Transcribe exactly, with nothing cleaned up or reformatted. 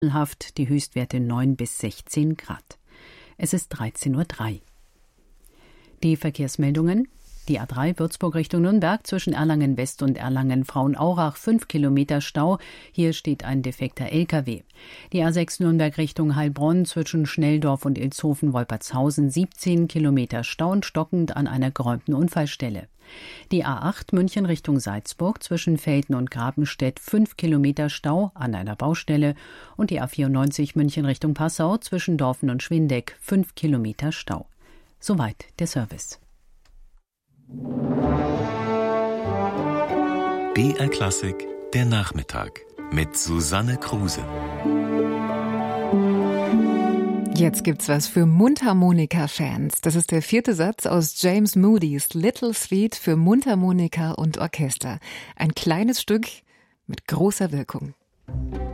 Haft, die Höchstwerte neun bis sechzehn Grad. Es ist dreizehn Uhr drei. Die Verkehrsmeldungen. Die A drei Würzburg Richtung Nürnberg zwischen Erlangen West und Erlangen Frauenaurach fünf Kilometer Stau. Hier steht ein defekter L K W. Die A sechs Nürnberg Richtung Heilbronn zwischen Schnelldorf und Ilshofen-Wolpertshausen siebzehn Kilometer Stau und stockend an einer geräumten Unfallstelle. Die A acht München Richtung Salzburg zwischen Velten und Grabenstedt fünf Kilometer Stau an einer Baustelle und die A vierundneunzig München Richtung Passau zwischen Dorfen und Schwindeck fünf Kilometer Stau. Soweit der Service. B R Klassik, der Nachmittag mit Susanne Kruse. Jetzt gibt's was für Mundharmonika-Fans. Das ist der vierte Satz aus James Moody's Little Suite für Mundharmonika und Orchester. Ein kleines Stück mit großer Wirkung.